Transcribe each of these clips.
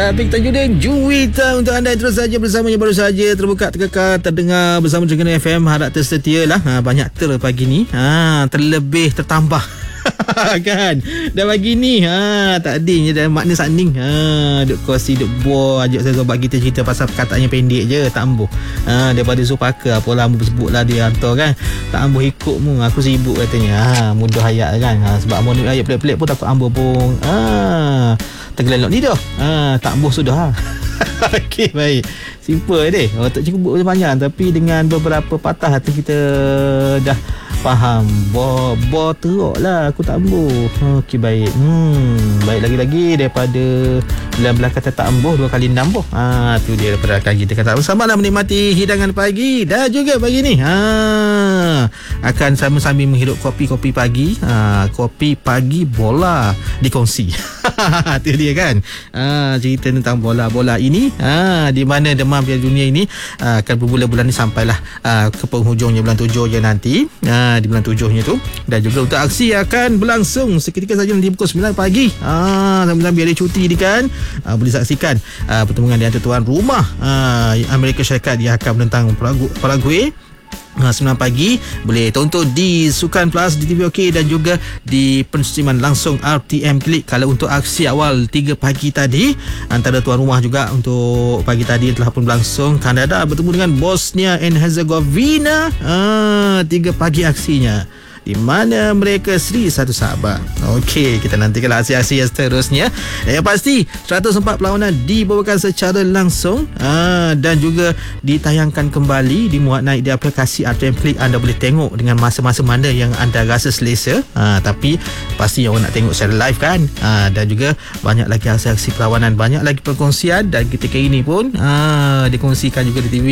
Victor Julian Juwita untuk anda terus saja bersamanya, baru saja terbuka, terkekal, terdengar bersama Trengganu FM. Harap tersetia lah. Banyak pagi ni. Terlebih, tertambah. Kan dah pagi ni takdirnya dah makna sanding duk kongsi, duk buat ajak saya sobat kita cerita pasal perkataan yang pendek je, tak ambuh daripada supaka apalah mu sebut lah dia hantar kan, tak ambuh ikut mu, aku sibuk katanya. Mudah ayat kan, sebab mu ni ayat pelik-pelik pun takut ambuh pun tergelak ni dah tak ambuh sudah. Okey, baik, simple deh, tak cukup panjang tapi dengan beberapa patah hati kita dah faham. Bo teruk lah, aku tak ambuh. Okey, baik. Baik, lagi-lagi daripada bulan belakang kata tak ambuh, 2 kali 6 boh. Tu dia daripada kita kata bersama nak menikmati hidangan pagi. Dah juga pagi ni akan sambil menghirup kopi pagi. Kopi pagi bola dikongsi. Tu dia kan. Cerita tentang bola ini di mana demam Piala Dunia ini akan berbulan-bulan ni sampailah ke penghujungnya bulan 7 je nanti. Di bulan 7-nya tu. Dan juga untuk aksi akan berlangsung seketika saja nanti pukul 9 pagi. Sambil ada cuti ni kan, boleh saksikan pertemuan di antara tuan rumah Amerika Syarikat yang akan menentang Paraguay. 9 pagi boleh tonton di Sukan Plus di TV OK dan juga di penstreaman langsung RTM Klik. Kalau untuk aksi awal 3 pagi tadi, antara tuan rumah juga untuk pagi tadi telah pun berlangsung. Kanada bertemu dengan Bosnia and Herzegovina. 3 pagi aksinya, di mana mereka seri satu sahabat. Okey, kita nantikan aksi-aksi yang seterusnya. Yang pasti 104 perlawanan dibawakan secara langsung dan juga ditayangkan kembali, dimuat naik di aplikasi RTM Klik. Anda boleh tengok dengan masa-masa mana yang anda rasa selesa. Tapi pasti orang nak tengok secara live kan. Dan juga banyak lagi aksi-aksi perlawanan, banyak lagi perkongsian. Dan ketika ini pun dikongsikan juga di TV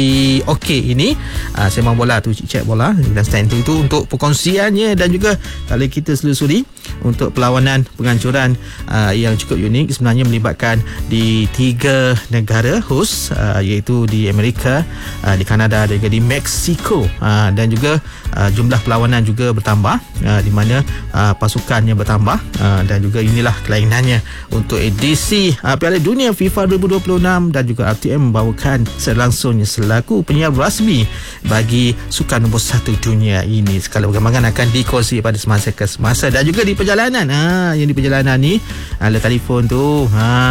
OK ini. Sembang bola tu, cek bola dan stand tu untuk perkongsiannya. Dan juga kalau kita selusuri untuk perlawanan penghancuran yang cukup unik, sebenarnya melibatkan di 3 negara host, iaitu di Amerika, di Kanada dan juga di Mexico. Dan juga jumlah perlawanan juga bertambah, di mana pasukannya bertambah. Dan juga inilah kelainannya untuk edisi Piala Dunia FIFA 2026. Dan juga RTM membawakan selangsungnya selaku penyiar rasmi bagi sukan nombor 1 dunia ini. Segala perkembangan akan dikongsi pada semasa ke semasa. Dan juga di perjalanan, yang di perjalanan ni ala telefon tu,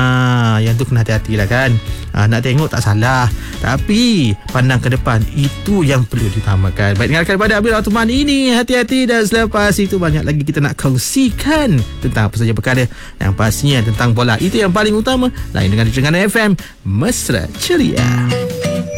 yang tu kena hati-hati lah kan. Nak tengok tak salah, tapi pandang ke depan, itu yang perlu ditambahkan. Baik, dengarkan pada Abdul Rahman ini, hati-hati. Dan selepas itu banyak lagi kita nak kongsikan tentang apa saja perkara yang pastinya tentang bola. Itu yang paling utama. Lain dengan Trengganu FM, mesra ceria.